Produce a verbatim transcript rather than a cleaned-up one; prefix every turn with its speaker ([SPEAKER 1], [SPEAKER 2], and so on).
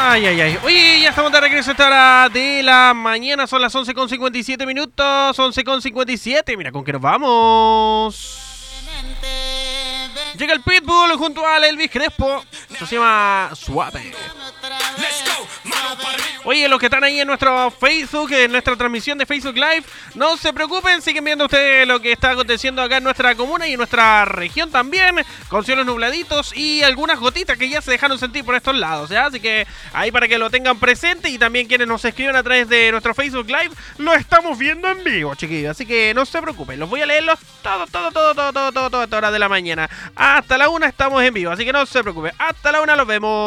[SPEAKER 1] Ay, ay, ay. Oye, ya estamos de regreso a esta hora de la mañana. Son las once con cincuenta y siete minutos. once con cincuenta y siete. Mira con qué nos vamos. Llega el Pitbull junto a Elvis Crespo. Esto se llama Suave. Oye, los que están ahí en nuestro Facebook, en nuestra transmisión de Facebook Live, no se preocupen, siguen viendo ustedes lo que está aconteciendo acá en nuestra comuna y en nuestra región también, con cielos nubladitos y algunas gotitas que ya se dejaron sentir por estos lados, ¿ya? Así que ahí para que lo tengan presente, y también quienes nos escriben a través de nuestro Facebook Live, lo estamos viendo en vivo, chiquillos, así que no se preocupen, los voy a leerlos todo, todo, todo, todo, todo, todo, toda esta hora de la mañana. Hasta la una estamos en vivo, así que no se preocupen, hasta la una los vemos.